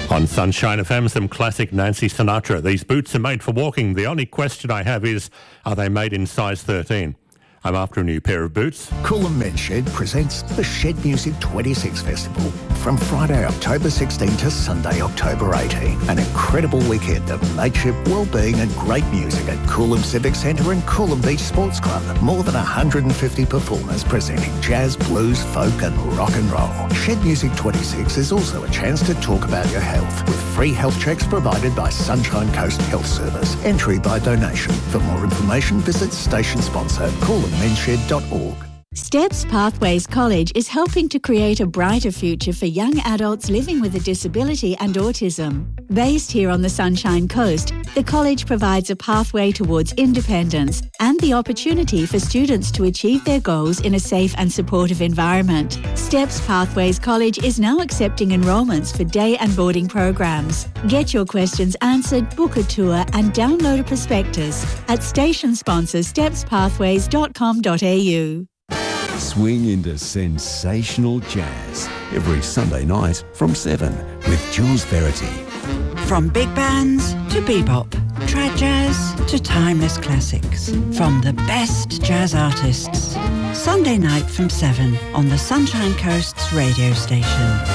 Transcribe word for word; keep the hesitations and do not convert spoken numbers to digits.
On Sunshine F M, some classic Nancy Sinatra. These boots are made for walking. The only question I have is, are they made in size thirteen? I'm after a new pair of boots. Coolum Men's Shed presents the Shed Music twenty-six Festival from Friday, October sixteenth to Sunday, October eighteenth. An incredible weekend of mateship, well-being and great music at Coolum Civic Centre and Coolum Beach Sports Club. More than one hundred fifty performers presenting jazz, blues, folk and rock and roll. Shed Music twenty-six is also a chance to talk about your health with free health checks provided by Sunshine Coast Health Service. Entry by donation. For more information, visit station sponsor coolum men's shed dot org. Steps Pathways College is helping to create a brighter future for young adults living with a disability and autism. Based here on the Sunshine Coast, the college provides a pathway towards independence and the opportunity for students to achieve their goals in a safe and supportive environment. Steps Pathways College is now accepting enrolments for day and boarding programs. Get your questions answered, book a tour and download a prospectus at station sponsor steps pathways dot com dot a u. Swing into sensational jazz every Sunday night from seven with Jules Verity. From big bands to bebop, trad jazz to timeless classics. From the best jazz artists. Sunday night from seven on the Sunshine Coast's radio station.